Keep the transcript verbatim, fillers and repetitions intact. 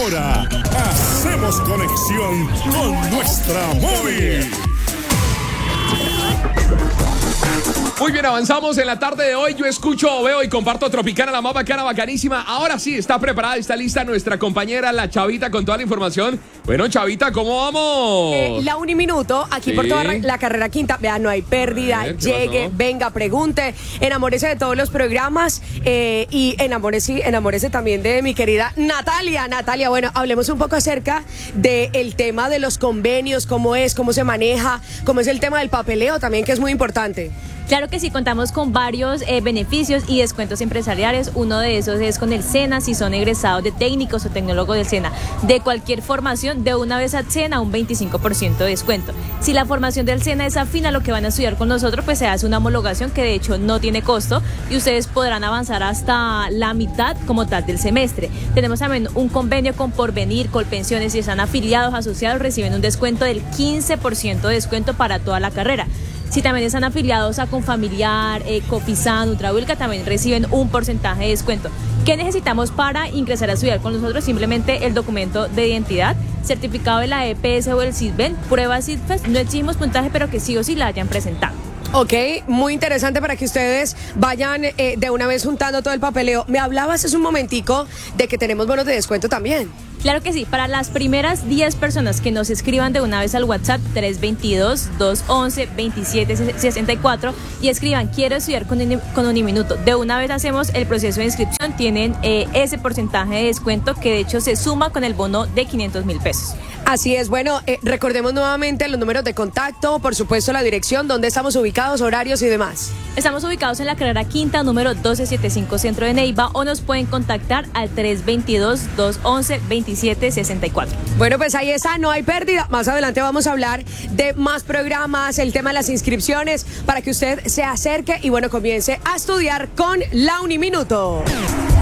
ahora hacemos conexión con nuestra móvil. Muy bien, avanzamos en la tarde de hoy. Yo escucho, veo y comparto Tropicana, la más bacana, bacanísima. Ahora sí, está preparada, está lista nuestra compañera, la Chavita, con toda la información. Bueno, Chavita, ¿cómo vamos? Eh, la Uniminuto, aquí Sí. por toda la carrera quinta. Vean, no hay pérdida. A ver, ¿qué Llegue, pasó? venga, pregunte. Enamórese de todos los programas. Eh, y enamórese, enamórese también de mi querida Natalia. Natalia, bueno, hablemos un poco acerca del tema de los convenios, cómo es, cómo se maneja, cómo es el tema del papeleo también, que es muy importante. Claro que sí, contamos con varios eh, beneficios y descuentos empresariales. Uno de esos es con el SENA, si son egresados de técnicos o tecnólogos del SENA. De cualquier formación, de una vez acceden a un veinticinco por ciento de descuento. Si la formación del SENA es afín a lo que van a estudiar con nosotros, pues se hace una homologación que de hecho no tiene costo y ustedes podrán avanzar hasta la mitad como tal del semestre. Tenemos también un convenio con Porvenir, Colpensiones, si están afiliados, asociados, reciben un descuento del quince por ciento de descuento para toda la carrera. Si también están afiliados a Confamiliar, eh, Cofisan, Ultravilca, también reciben un porcentaje de descuento. ¿Qué necesitamos para ingresar a estudiar con nosotros? Simplemente el documento de identidad, certificado de la E P S o el SISBEN, prueba SIDFES. No exigimos puntaje, pero que sí o sí la hayan presentado. Ok, muy interesante para que ustedes vayan eh, de una vez juntando todo el papeleo. Me hablabas hace un momentico de que tenemos bonos de descuento también. Claro que sí, para las primeras diez personas que nos escriban de una vez al WhatsApp tres dos dos, dos once, veintisiete sesenta y cuatro y escriban quiero estudiar con, con Uniminuto. De una vez hacemos el proceso de inscripción, tienen eh, ese porcentaje de descuento que de hecho se suma con el bono de quinientos mil pesos. Así es, bueno, eh, recordemos nuevamente los números de contacto, por supuesto la dirección, dónde estamos ubicados, horarios y demás. Estamos ubicados en la carrera quinta, número doce setenta y cinco, Centro de Neiva, o nos pueden contactar al tres dos dos, dos once, veintisiete sesenta y cuatro. Bueno, pues ahí está, no hay pérdida. Más adelante vamos a hablar de más programas, el tema de las inscripciones, para que usted se acerque y bueno, comience a estudiar con la Uniminuto.